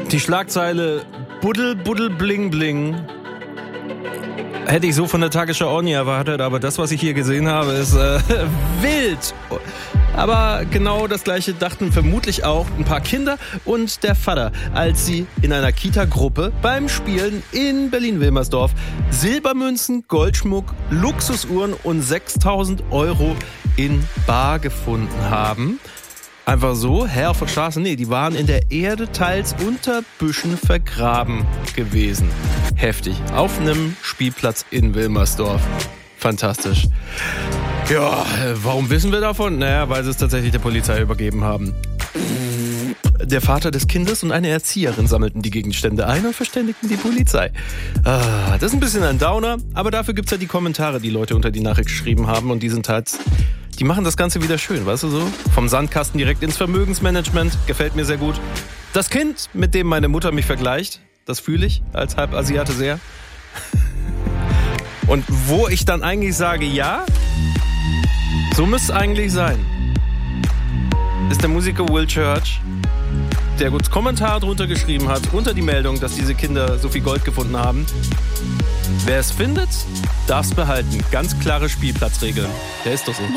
Die Schlagzeile Buddel, Buddel, Bling, Bling hätte ich so von der Tagesschau auch nie erwartet, aber das, was ich hier gesehen habe, ist wild. Aber genau das Gleiche dachten vermutlich auch ein paar Kinder und der Vater, als sie in einer Kita-Gruppe beim Spielen in Berlin-Wilmersdorf Silbermünzen, Goldschmuck, Luxusuhren und 6.000 € in bar gefunden haben. Einfach so, Herr auf der Straße? Nee, die waren in der Erde, teils unter Büschen vergraben gewesen. Heftig. Auf einem Spielplatz in Wilmersdorf. Fantastisch. Ja, warum wissen wir davon? Naja, weil sie es tatsächlich der Polizei übergeben haben. Der Vater des Kindes und eine Erzieherin sammelten die Gegenstände ein und verständigten die Polizei. Das ist ein bisschen ein Downer, aber dafür gibt's ja die Kommentare, die Leute unter die Nachricht geschrieben haben und die sind halt... Die machen das Ganze wieder schön, weißt du so? Vom Sandkasten direkt ins Vermögensmanagement. Gefällt mir sehr gut. Das Kind, mit dem meine Mutter mich vergleicht, das fühle ich als Halbasiate sehr. Und wo ich dann eigentlich sage, ja, so müsste es eigentlich sein, ist der Musiker Will Church, der gut Kommentar drunter geschrieben hat, unter die Meldung, dass diese Kinder so viel Gold gefunden haben. Wer es findet, darf es behalten. Ganz klare Spielplatzregeln. Der ist doch so.